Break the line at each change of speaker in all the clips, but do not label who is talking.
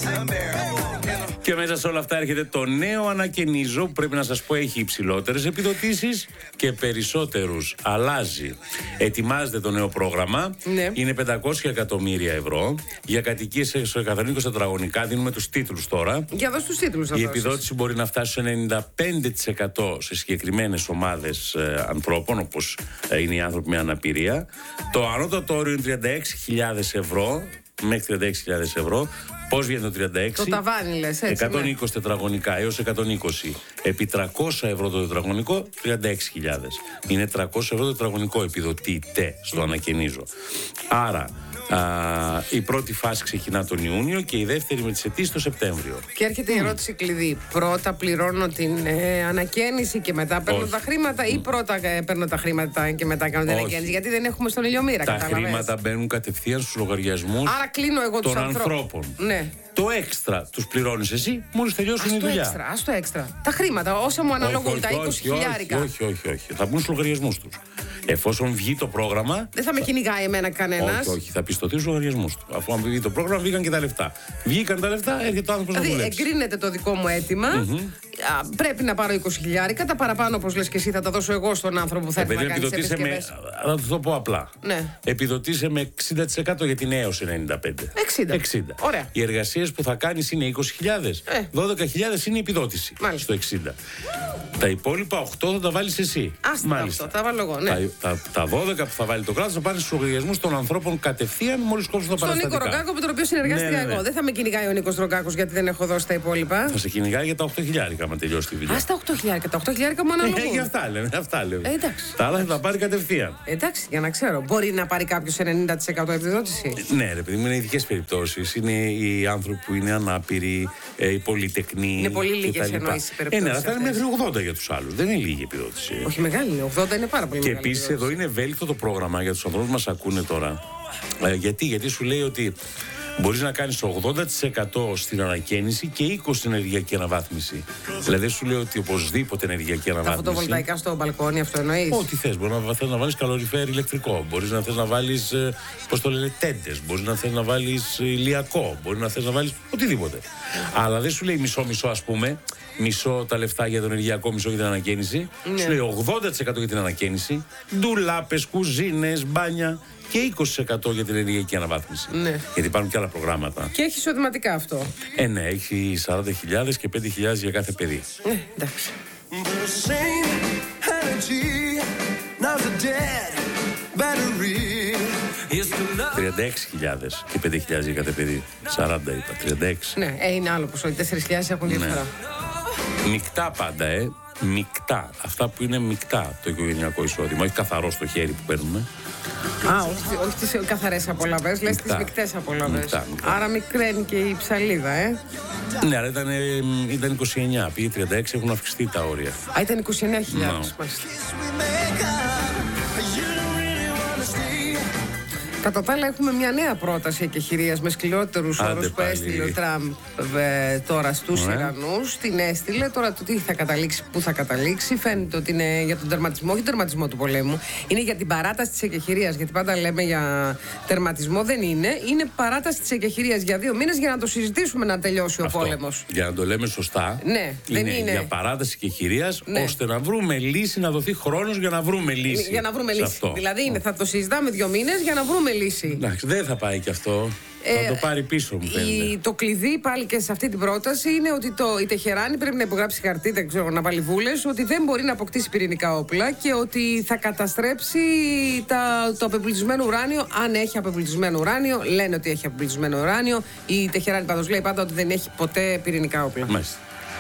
Και μέσα σε όλα αυτά έρχεται το νέο ανακαινίζω που πρέπει να σας πω έχει υψηλότερες επιδοτήσεις και περισσότερους. Αλλάζει. Ετοιμάζεται το νέο πρόγραμμα.
Ναι.
Είναι 500 εκατομμύρια ευρώ. Για κατοικίες σε 120 τετραγωνικά δίνουμε τους τίτλους τώρα.
Για δώσ' τους τίτλους να
Η
δώσεις.
επιδότηση μπορεί να φτάσει στο 95% σε συγκεκριμένες ομάδες ανθρώπων, όπως είναι οι άνθρωποι με αναπηρία. Το ανώτατο όριο είναι 36.000 ευρώ. Μέχρι 36.000 ευρώ. Πώς βγαίνει το 36?
Το ταβάνι λες, έτσι.
120 τετραγωνικά έως 120. Επί 300 ευρώ το τετραγωνικό, 36.000. Είναι 300 ευρώ το τετραγωνικό επιδοτείται στο ανακαινίζω. Άρα, η πρώτη φάση ξεκινά τον Ιούνιο και η δεύτερη με τις αιτήσεις το Σεπτέμβριο.
Και έρχεται η ερώτηση κλειδί. Πρώτα πληρώνω την ανακαίνιση και μετά παίρνω τα χρήματα, ή πρώτα παίρνω τα χρήματα και μετά κάνω την ανακαίνιση? Γιατί δεν έχουμε στον ηλιομήρα.
Τα χρήματα μπαίνουν κατευθείαν στους λογαριασμούς
Άρα κλείνω εγώ τους
των ανθρώπων.
Ναι.
Το έξτρα τους πληρώνεις εσύ μόλις τελειώσουν η δουλειά.
Ας το έξτρα. Τα χρήματα, όσα μου αναλογούν, τα 20.000.
Όχι. Θα μπουν στους λογαριασμούς τους. Εφόσον βγει το πρόγραμμα.
Δεν θα με κυνηγάει εμένα κανένας.
Όχι, θα πιστωθεί στους λογαριασμούς του. Αφού αν βγει το πρόγραμμα, βγήκαν και τα λεφτά. Βγήκαν τα λεφτά, έρχεται ο άνθρωπος να δουλέψει.
Δηλαδή, εγκρίνεται το δικό μου αίτημα. Πρέπει να πάρω 20.000. Τα παραπάνω, όπως λες και εσύ, θα τα δώσω εγώ στον άνθρωπο που θα έρθει να κάνει τις επισκευές.
Θα του το πω απλά.
Ναι.
Επιδοτήσε με 60% γιατί είναι έως 95.
60. Ωραία.
Οι εργασίες που θα κάνεις είναι 20.000. 12.000 είναι η επιδότηση.
Μάλιστα.
Στο 60. Τα υπόλοιπα 8 θα τα βάλεις εσύ.
Μάλιστα. Τα βάλω εγώ, ναι.
Τα 12 που θα βάλει το κράτος θα πάνε στους λογαριασμούς των ανθρώπων κατευθείαν μόλις κόψουν τα παραστατικά.
Στον Νίκο Ρογκάκο με τον οποίο συνεργάστηκα εγώ. Δεν θα με κυνηγάει ο Νίκος Ρογκάκος γιατί δεν έχω δώσει τα υπόλοιπα.
Θα σε κυνηγάει για τα 8.000 άμα τελειώσει τη δουλειά.
Τα 8.000. Τα 8.000 μου αναλογούν.
Για αυτά λέμε.
Εντάξει.
Τα άλλα θα τα πάρει κατευθείαν.
Εντάξει, για να ξέρω. Μπορεί να πάρει κάποιο 90% επιδότηση?
Ναι, ρε παιδί μου, είναι ειδικές περιπτώσεις. Είναι οι άνθρωποι που είναι ανάπηροι, οι πολυτεκνοί.
Είναι πολύ λίγες εννοήσεις οι περιπτώσεις.
Ναι, αλλά θα είναι μέχρι 80 για τους άλλους. Δεν είναι λίγη επιδότηση.
Όχι, μεγάλη είναι. 80 είναι πάρα πολύ
και
μεγάλη. Και
επίσης εδώ είναι ευέλικτο το πρόγραμμα για τους ανθρώπους που μας ακούνε τώρα. Γιατί σου λέει ότι μπορείς να κάνεις 80% στην ανακαίνιση και 20% στην ενεργειακή αναβάθμιση. Δηλαδή σου λέει ότι οπωσδήποτε ενεργειακή αναβάθμιση.
Τα φωτοβολταϊκά στο μπαλκόνι, αυτό εννοείς?
Ό,τι θες. Μπορεί να θες να βάλεις καλοριφέρ ηλεκτρικό. Μπορείς να θες να βάλεις, πώς το λένε, τέντες. Μπορείς να θες να βάλεις ηλιακό. Μπορεί να θες να βάλεις οτιδήποτε. Αλλά δεν σου λέει μισό-μισό, ας πούμε. Μισό τα λεφτά για το ενεργειακό, μισό για την ανακαίνιση.
Ναι.
Σου λέει 80% για την ανακαίνιση. Ντουλάπες, κουζίνες, μπάνια. Και 20% για την ενεργειακή αναβάθμιση.
Ναι.
Γιατί υπάρχουν και άλλα προγράμματα.
Και έχει εισοδηματικά αυτό.
Ναι, έχει 40.000 και 5.000 για κάθε παιδί.
Εντάξει.
36.000 και 5.000 για κάθε παιδί. 40 είπα, 36.
Ναι, είναι άλλο ποσό. Οι 4.000 έχουν διαφορά.
Μικτά πάντα, Μικτά. Αυτά που είναι μικτά το οικογενειακό εισόδημα. Όχι καθαρό στο χέρι που παίρνουμε.
Όχι τις καθαρές απολαβές, λες τις μικτές απολαβές. Άρα μικραίνει και η ψαλίδα,
Ναι, αλλά ήταν 29, πήγε 36, έχουν αυξηθεί τα όρια.
Ήταν 29.000, μάλιστα. Κατά τα άλλα, έχουμε μια νέα πρόταση εκεχηρίας με σκληρότερους όρους που έστειλε ο Τραμπ τώρα στους Ιρανούς. Την έστειλε. Τώρα το τι θα καταλήξει, πού θα καταλήξει. Φαίνεται ότι είναι για τον τερματισμό, όχι τον τερματισμό του πολέμου. Είναι για την παράταση της εκεχηρίας. Γιατί πάντα λέμε για τερματισμό, δεν είναι. Είναι παράταση της εκεχηρίας για 2 μήνες για να το συζητήσουμε να τελειώσει ο πόλεμος.
Για να το λέμε σωστά.
Ναι, δεν είναι.
Για παράταση εκεχηρίας, ώστε να βρούμε λύση, να δοθεί χρόνος για να βρούμε λύση.
Για να βρούμε λύση. Δηλαδή θα το συζητάμε 2 μήνες για να βρούμε λύση.
Εντάξει, δεν θα πάει και αυτό. Θα το πάρει πίσω, μου φαίνεται.
Το κλειδί πάλι και σε αυτή την πρόταση είναι ότι η Τεχεράνη πρέπει να υπογράψει χαρτί, δεν ξέρω, να βάλει βούλες, ότι δεν μπορεί να αποκτήσει πυρηνικά όπλα και ότι θα καταστρέψει το απεμπλουτισμένο ουράνιο, αν έχει απεμπλουτισμένο ουράνιο. Λένε ότι έχει απεμπλουτισμένο ουράνιο. Η Τεχεράνη πάντως λέει πάντα ότι δεν έχει ποτέ πυρηνικά όπλα.
Μάλιστα.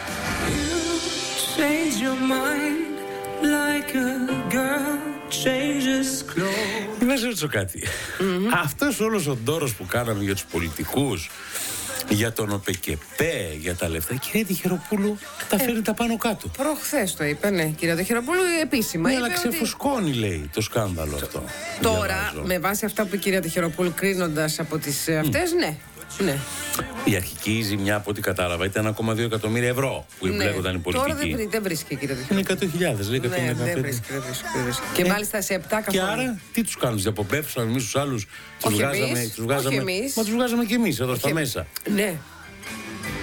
Να σε ρωτήσω κάτι. Αυτός όλος ο ντόρος που κάναμε για τους πολιτικούς, για τον ΟΠΕΚΕΠΕ, για τα λεφτά, η κυρία Τεχεροπούλου τα φέρνει τα πάνω κάτω.
Προχθές το είπε, ναι, κυρία Τεχεροπούλου, επίσημα.
Ναι, αλλά ξεφουσκώνει, λέει, το σκάνδαλο αυτό.
Τώρα, με βάση αυτά που είπε η κυρία Τεχεροπούλου, κρίνοντας από τις αυτές, ναι. Ναι.
Η αρχική ζημιά, από ό,τι κατάλαβα, ήταν 1,2 εκατομμύρια ευρώ που εμπλέκονταν οι πολιτικοί.
Τώρα δεν βρίσκει, κύριε Τεχεροπούλου.
Είναι 100.000, λέει 115.
Ναι, δεν βρίσκει. Και μάλιστα σε 7 καθόλου.
Και άρα, τι τους κάνουν, τους αποπέμψαν εμείς τους άλλους, τους βγάζαμε.
Όχι εμείς.
Μα τους βγάζαμε και εμείς εδώ στα μέσα.
Ναι.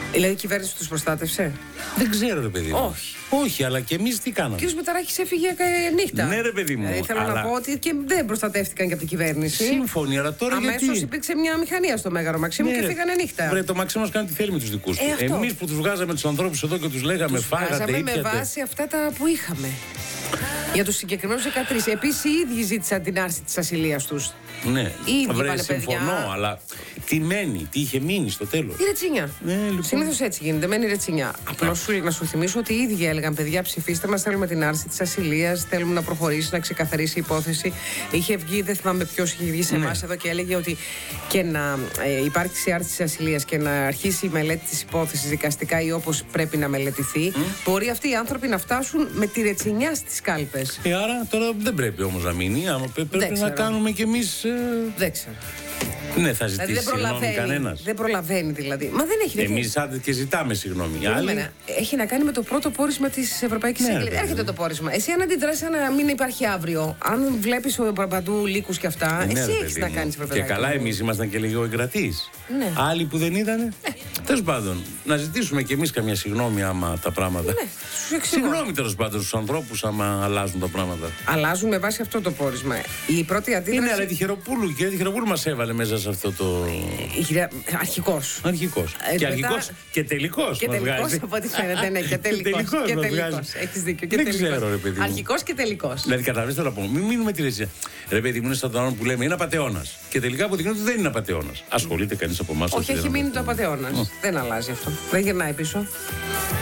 Δηλαδή η κυβέρνηση τους προστάτευσε?
Δεν ξέρω, ρε παιδί μου. Όχι, αλλά και εμείς τι κάναμε.
Ο κ. Μηταράκης έφυγε νύχτα.
Ναι, ρε παιδί μου.
Θέλω να πω ότι και δεν προστατεύτηκαν και από την κυβέρνηση.
Σύμφωνοι, αλλά τώρα
αμέσως
γιατί.
υπήρξε μια μηχανία στο Μέγαρο Μαξίμου και φύγανε νύχτα.
Βρε, το Μαξίμος κάνει τι θέλει με τους δικούς του. Εμείς που τους βγάζαμε τους ανθρώπους εδώ και τους λέγαμε φάγατε,
ήπιατε. Με βάση αυτά τα που είχαμε. Για τους συγκεκριμένους 13. Επίσης οι ίδιοι ζήτησαν την άρση της ασυλίας τους.
Ναι, βρε, συμφωνώ, αλλά τι μένει, τι είχε μείνει στο τέλος?
Η ρετσινιά.
Λοιπόν.
Συνήθως έτσι γίνεται, μένει η ρετσινιά. Απλώς να σου θυμίσω ότι οι ίδιοι έλεγαν: παιδιά, ψηφίστε μας, θέλουμε την άρση της ασυλίας, θέλουμε να προχωρήσει, να ξεκαθαρίσει η υπόθεση. Είχε βγει, δεν θυμάμαι ποιος είχε βγει σε εμάς εδώ και έλεγε ότι και να υπάρξει άρση της ασυλίας και να αρχίσει η μελέτη της υπόθεσης δικαστικά ή όπως πρέπει να μελετηθεί, μπορεί αυτοί οι άνθρωποι να φτάσουν με τη ρετσινιά στις κάλπες.
Άρα τώρα δεν πρέπει όμως να μείνει, πρέπει να κάνουμε κι εμείς.
Δεν ξέρω.
Ναι, θα ζητήσει συγγνώμη κανένας?
Δεν προλαβαίνει δηλαδή. Μα δεν έχει.
Εμείς άντε και ζητάμε συγγνώμη.
Έχει να κάνει με το πρώτο πόρισμα της Ευρωπαϊκής Ένωσης. Έρχεται το πόρισμα. Εσύ αν αντιδράσεις να μην υπάρχει αύριο, αν βλέπεις παντού λύκους και αυτά, εσύ έχεις να κάνεις ευρωπαϊκά. Και
καλά, εμείς ήμασταν και λίγο εγκρατείς.
Ναι.
Άλλοι που δεν ήτανε. Τέλος πάντων, να ζητήσουμε κι εμείς καμιά συγγνώμη άμα τα πράγματα.
Ναι,
συγγνώμη τέλος πάντων στους ανθρώπους άμα αλλάζουν τα πράγματα.
Αλλάζουν με βάση αυτό το πόρισμα. Η πρώτη αντίδραση.
Είναι, αλλά τη Χεροπούλου. Και τη Χεροπούλου μας έβαλε μέσα σε αυτό το.
Αρχικός.
Και αρχικός και τελικός.
Και τελικός από ό,τι φαίνεται. Ναι, και τελικός. Έχεις δίκιο.
Δεν ξέρω, ρε παιδί μου.
Αρχικός και τελικός.
Δηλαδή, καταλαβαίνεις τώρα πω. Μην μείνουμε τη ρετσινιά. Ρε παιδί μου, είναι σαν τον άλλο που λέμε είναι απατεώνας. Και τελικά αποδεικνύεται ότι δεν είναι απατεώνας. Ασχολείται κανείς από εμάς?
Όχι, έχει μείνει το απατεώνας. Δεν αλλάζει αυτό. Δεν γυρνάει πίσω.